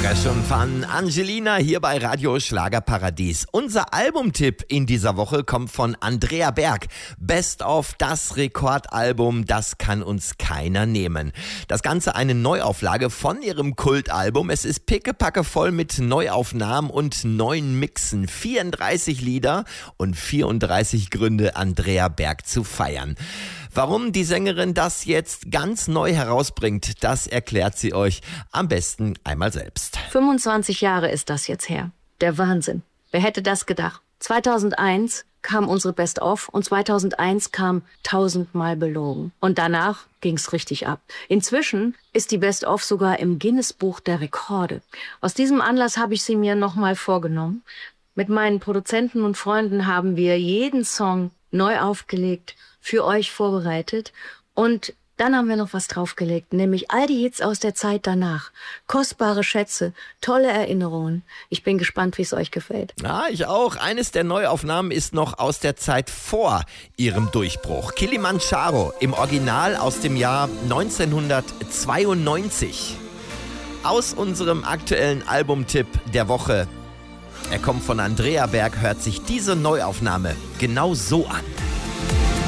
Schon von Angelina hier bei Radio Schlagerparadies. Unser Albumtipp in dieser Woche kommt von Andrea Berg. Best of, das Rekordalbum, das kann uns keiner nehmen. Das Ganze eine Neuauflage von ihrem Kultalbum. Es ist pickepacke voll mit Neuaufnahmen und neuen Mixen. 34 Lieder und 34 Gründe, Andrea Berg zu feiern. Warum die Sängerin das jetzt ganz neu herausbringt, das erklärt sie euch am besten einmal selbst. 25 Jahre ist das jetzt her. Der Wahnsinn. Wer hätte das gedacht? 2001 kam unsere Best-of und 2001 kam 1000-mal belogen. Und danach ging's richtig ab. Inzwischen ist die Best-of sogar im Guinness-Buch der Rekorde. Aus diesem Anlass habe ich sie mir nochmal vorgenommen. Mit meinen Produzenten und Freunden haben wir jeden Song neu aufgelegt, für euch vorbereitet und dann haben wir noch was draufgelegt, nämlich all die Hits aus der Zeit danach. Kostbare Schätze, tolle Erinnerungen. Ich bin gespannt, wie es euch gefällt. Ja, ich auch. Eines der Neuaufnahmen ist noch aus der Zeit vor ihrem Durchbruch. Kilimanjaro im Original aus dem Jahr 1992. Aus unserem aktuellen Albumtipp der Woche. Er kommt von Andrea Berg, hört sich diese Neuaufnahme genau so an.